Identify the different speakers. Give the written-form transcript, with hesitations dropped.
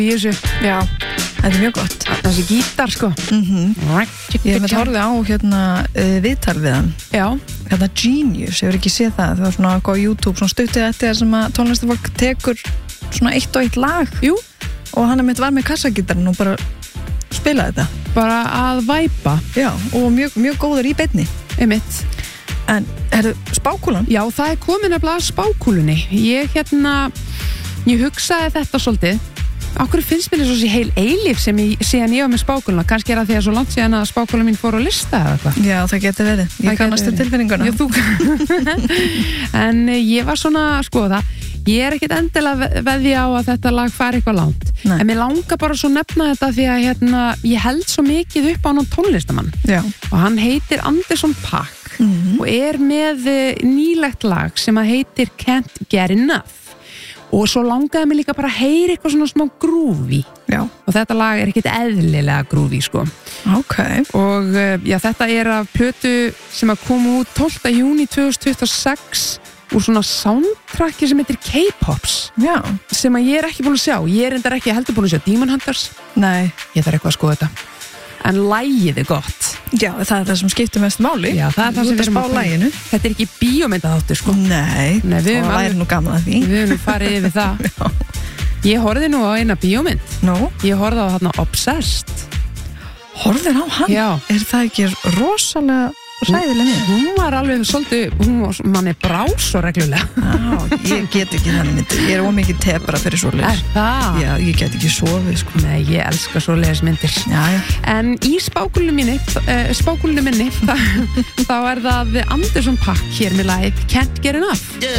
Speaker 1: í þessu.
Speaker 2: Já, þetta mjög gott.
Speaker 1: Þessi gítar, sko.
Speaker 2: Ég hef horfið á viðtal við hann.
Speaker 1: Já.
Speaker 2: Þetta Genius, hefur ekki séð það. Það var svona á YouTube, svona stuttið eftir sem að tónlistarfólk tekur svona eitt og eitt lag.
Speaker 1: Jú.
Speaker 2: Og hann var með kassagítarinn og bara spilaði þetta.
Speaker 1: Bara að væpa.
Speaker 2: Já, og mjög góður í beinni.
Speaker 1: Einmitt.
Speaker 2: En, spákúlan?
Speaker 1: Já, það komin að blaða spákúlunni. Ég hugsaði þetta svolítið. Akkur finnst mér þessu heil eilíf síðan ég var með spákúluna. Kannski það því að svo langt síðan að spákúlan mín fór á lista eða eitthvað.
Speaker 2: Já, það getur verið. Ég kannastu tilfinninguna.
Speaker 1: Já, þú. En ég var svona að skoða. Ég ekkert endilega veðja á að þetta lag fari eitthvað langt.
Speaker 2: Nei.
Speaker 1: En mér langar bara svo nefna þetta því að ég held svo mikið upp á hann tónlistamann.
Speaker 2: Já.
Speaker 1: Og hann heitir Anderson .Paak og með nýlegt lag sem að heitir Can't Get Enough. Og svo langaði mér líka bara að heyra eitthvað svona smá grúfi.
Speaker 2: Já.
Speaker 1: Og þetta lag ekkert eðlilega grúfi, sko.
Speaker 2: Ok.
Speaker 1: Og þetta af plötu sem að koma út 12. júní 2026 úr svona soundtracki sem heitir K-Pops.
Speaker 2: Já.
Speaker 1: Sem að ég ekki búin að sjá. Ég reyndar ekki heldur búin að sjá Demon Hunters.
Speaker 2: Nei.
Speaker 1: Ég þarf eitthvað að skoða þetta. En lagið gott.
Speaker 2: Já, það það sem skiptir mest máli.
Speaker 1: Já, það það sem við erum
Speaker 2: að spá laginu.
Speaker 1: Þetta ekki bíómyndaþáttur, sko.
Speaker 2: Nei,
Speaker 1: við
Speaker 2: það væri nú gaman að því.
Speaker 1: Við höfum farið yfir það. Ég horfði nú á eina bíómynd. Ég horfði á þarna Obsessed.
Speaker 2: Horfðir á hann?
Speaker 1: Já.
Speaker 2: Það ekki rosalega hræðileg mynd?
Speaker 1: Hún var alveg svolítið, manni brá svo reglulega.
Speaker 2: Já, ég get ekki þannig mynd. Ég ómikið tebra fyrir svoleiðis.
Speaker 1: Það?
Speaker 2: Já, ég get ekki sofið, sko.
Speaker 1: Nei, ég elska svoleiðis myndir.
Speaker 2: Já.
Speaker 1: En í spákúlunni minni, þá það Anderson .Paak hér með lagið Can't Get Enough.